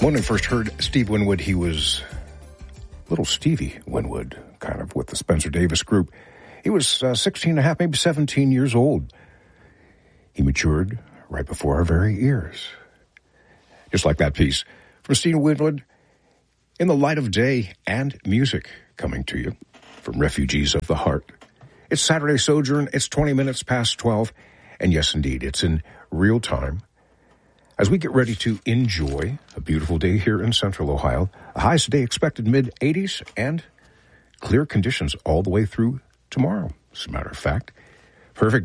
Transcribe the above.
When I first heard Steve Winwood, he was little Stevie Winwood, kind of with the Spencer Davis Group. He was 16 and a half, maybe 17 years old. He matured right before our very ears. Just like that piece from Steve Winwood, In the Light of Day and Music, coming to you from Refugees of the Heart. It's Saturday Sojourn. It's 20 minutes past 12. And yes, indeed, it's in real time. As we get ready to enjoy a beautiful day here in Central Ohio, a highs today expected mid-80s and clear conditions all the way through tomorrow, as a matter of fact. Perfect